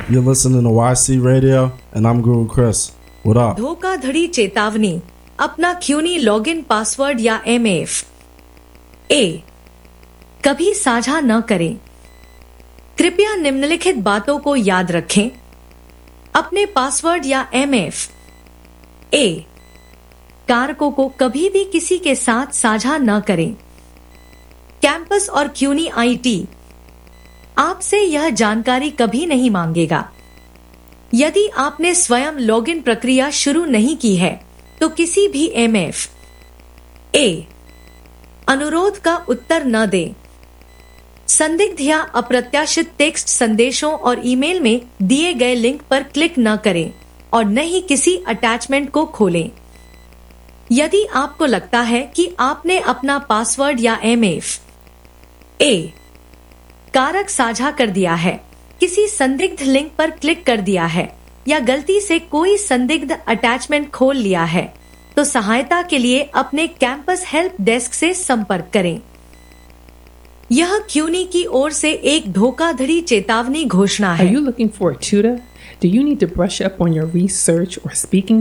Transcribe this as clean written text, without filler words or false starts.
You're listening to YC Radio, and I'm Guru Chris. What up? धोखाधड़ी चेतावनी, अपना क्यूनी login password या MF ए कभी साझा न करें। कृपया निम्नलिखित बातों को याद रखें। अपने पासवर्ड या MF ए कारकों को कभी भी किसी के साथ साझा न करें। कैंपस और क्यूनी IT आपसे यह जानकारी कभी नहीं मांगेगा। यदि आपने स्वयं लॉगिन प्रक्रिया शुरू नहीं की है तो किसी भी MF ए अनुरोध का उत्तर न दें। संदिग्ध या अप्रत्याशित टेक्स्ट संदेशों और ईमेल में दिए गए लिंक पर क्लिक न करें और न ही किसी अटैचमेंट को खोलें। यदि आपको लगता है कि आपने अपना पासवर्ड या MF ए कारक साझा कर दिया है, किसी संदिग्ध लिंक पर क्लिक कर दिया है या गलती से कोई संदिग्ध अटैचमेंट खोल लिया है, तो सहायता के लिए अपने कैंपस हेल्प डेस्क से संपर्क करें। यह क्यूनी की ओर से एक धोखाधड़ी चेतावनी घोषणा है। Are you looking for a tutor? Do you need to brush up on your research or speaking